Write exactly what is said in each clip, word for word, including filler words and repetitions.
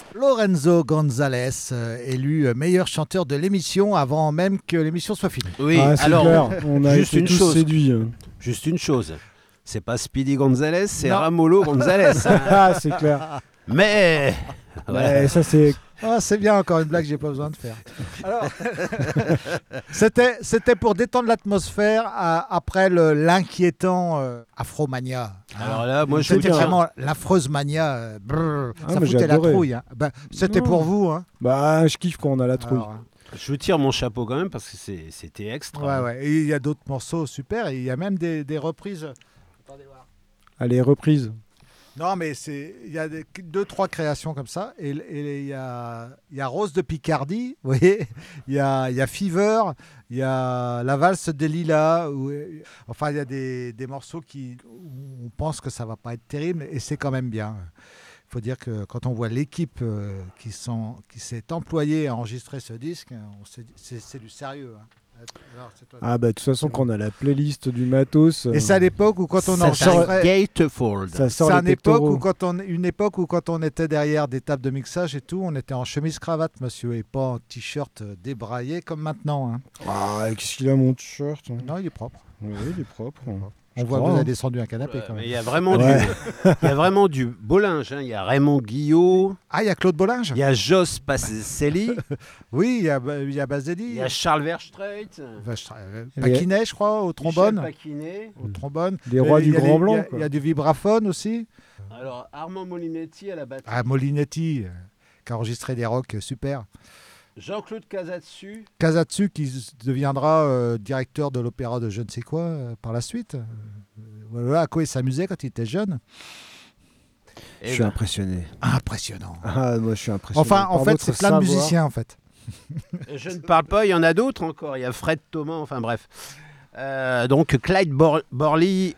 Lorenzo González, euh, élu meilleur chanteur de l'émission avant même que l'émission soit finie. Oui, ah, c'est alors, clair. On a juste été une tous chose. séduits. Juste une chose. C'est pas Speedy González, c'est Non. Ramolo González. hein. Ah, c'est clair. Mais voilà. Ouais, ça, c'est... Ah, c'est bien, encore une blague que j'ai pas besoin de faire. Alors, c'était, c'était pour détendre l'atmosphère à- après le, l'inquiétant euh, Afromania. Alors là, moi, je C'était vous tiens. vraiment l'affreuse mania. euh, brrr, Ah, ça mais foutait j'ai la adoré. trouille. hein. Ben, c'était Non. pour vous. Hein. Bah, je kiffe quand on a la trouille. Alors, Je vous tire mon chapeau quand même parce que c'est, c'était extra. ouais, ouais. Et il y a d'autres morceaux super. Et il y a même des, des reprises. Attendez voir. Allez, reprise. Non, mais c'est il y a des, deux, trois créations comme ça. Et et il y a, il y a Rose de Picardie, vous voyez. Il y a, il y a Fever, il y a La valse des lilas. Où, enfin, il y a des, des morceaux qui où on pense que ça va pas être terrible et c'est quand même bien. Il faut dire que quand on voit l'équipe euh, qui, sont, qui s'est employée à enregistrer ce disque, on s'est dit, c'est, c'est du sérieux. hein. Alors, c'est toi. Ah, bah, de toute façon, quand on a la playlist du matos... Et c'est à l'époque où quand on Ça enregistrait... Gatefold. Ça sort C'est les une époque, pectoraux. où quand on, une époque où quand on était derrière des tables de mixage et tout, on était en chemise-cravate, monsieur, et pas en t-shirt euh, débraillé comme maintenant. hein. Ah, qu'est-ce qu'il a, mon t-shirt hein. Non, il est propre. Oui, il est propre. On Je voit que crois, vous hein. avez descendu un canapé Ouais, quand mais même. il y a vraiment Ouais. du, il y a vraiment du beau linge. hein. Il y a Raymond Guillot, Ah, il y a Claude Bollinge il y a Jos Pacelli, Oui, il y a, il y a Bazeli. il y a Charles Verstreit, Enfin, je- euh, Il y a- Paquinet, je crois, au trombone. Michel Paquinet. Au trombone. Les rois Euh, il du y a Grand les- Blanc. il y a- quoi. Il y, a du vibraphone aussi. Alors Armand Molinetti à la batterie. Ah, Molinetti, euh, qui a enregistré des rocks euh, super. Jean-Claude Casatsu. Kazatsu, qui s- deviendra euh, directeur de l'opéra de je ne sais quoi euh, par la suite. Euh, voilà à quoi il s'amusait quand il était jeune. Je Eh suis ben, impressionné. Impressionnant. Ah, moi, je suis impressionné. Enfin, en Par fait, votre c'est plein de savoir. musiciens, en fait. je ne parle pas, il y en a d'autres encore. Il y a Fred Thomas, enfin bref. Euh, donc Clyde Bor- Borley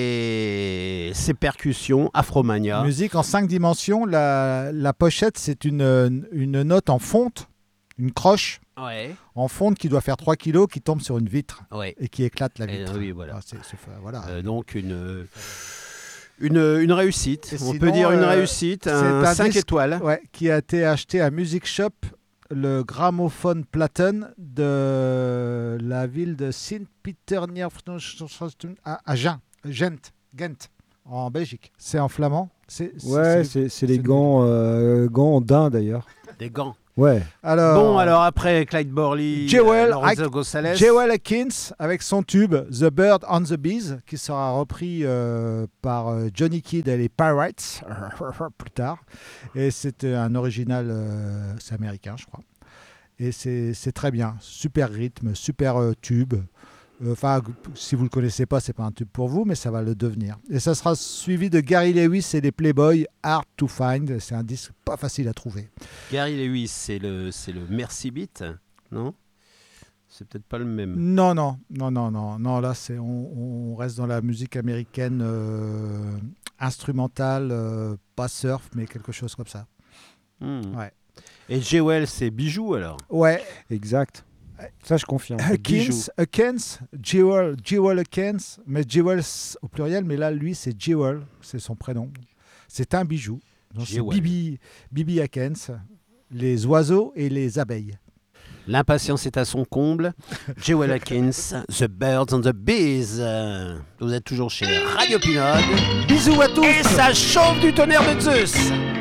et ses percussions, Afromania. Musique en cinq dimensions. La, la pochette, c'est une, une note en fonte, une croche Ouais, en fonte qui doit faire trois kilos, qui tombe sur une vitre ouais. et qui éclate la Et, vitre. euh, oui, voilà. Ah, c'est- c'est- voilà. Euh, donc une, une, une réussite. Et On sinon, peut dire une euh, réussite, c'est un un cinq disque- étoiles. Ouais, qui a été acheté à Music Shop, le gramophone Platen de la ville de Sint-Pieter à, à Gent, Gent, Gent, en Belgique. C'est en flamand. C'est, c'est- Ouais, c'est- c'est c'est les c'est- gants, euh, gants en daim, d'ailleurs. Des gants. Ouais. Alors, Bon, alors après Clyde Borley, Jewel, euh, Lorenzo Ike- González. Jewel Atkins avec son tube The Bird on the Bees, qui sera repris euh, par euh, Johnny Kidd et les Pirates plus tard. Et c'était un original, euh, c'est américain, je crois. Et c'est, c'est très bien, super rythme, super euh, tube. Enfin, si vous le connaissez pas, c'est pas un tube pour vous, mais ça va le devenir. Et ça sera suivi de Gary Lewis et les Playboys, Hard to Find. C'est un disque pas facile à trouver. Gary Lewis, c'est le, c'est le Merci Beat, non? C'est peut-être pas le même. Non, non, non, non, non, non. Là, c'est on, on reste dans la musique américaine euh, instrumentale, euh, pas surf, mais quelque chose comme ça. Hmm. Ouais. Et Jewel, c'est Bijou alors? Ouais. Exact. Ça, je confirme. Bijou. Akins, Akins, Jewel, Jewel Akins, mais Jewel au pluriel, mais là, lui, c'est Jewel, c'est son prénom. C'est un bijou. Donc, c'est Jewel. Bibi, Bibi Akins, les oiseaux et les abeilles. L'impatience est à son comble. Jewel Atkins, The Birds and the Bees. Euh, Vous êtes toujours chez Radio Pinode. Bisous à tous. Et ça chauffe du tonnerre de Zeus.